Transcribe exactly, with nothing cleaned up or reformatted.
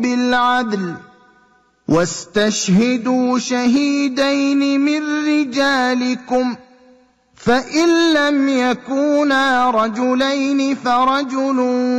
بِالْعَدْلِ ۖ وَاسْتَشْهِدُوا شَهِيدَيْنِ مِن رِّجَالِكُمْ ۖ فَإِن لَّمْ يَكُونَا رَجُلَيْنِ فَرَجُلٌ